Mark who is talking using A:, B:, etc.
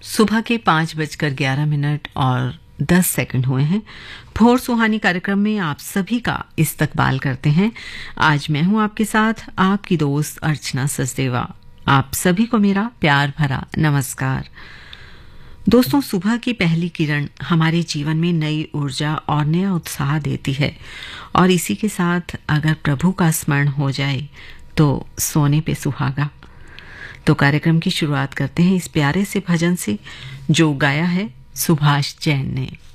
A: सुबह के 5:11 और 10 सेकंड हुए हैं। भोर सुहानी कार्यक्रम में आप सभी का इस्तकबाल करते हैं। आज मैं हूं आपके साथ, आपकी दोस्त अर्चना सचदेवा। आप सभी को मेरा प्यार भरा नमस्कार। दोस्तों, सुबह की पहली किरण हमारे जीवन में नई ऊर्जा और नया उत्साह देती है, और इसी के साथ अगर प्रभु का स्मरण हो जाए तो सोने पे सुहागा। तो कार्यक्रम की शुरुआत करते हैं इस प्यारे से भजन से, जो गाया है सुभाष जैन ने।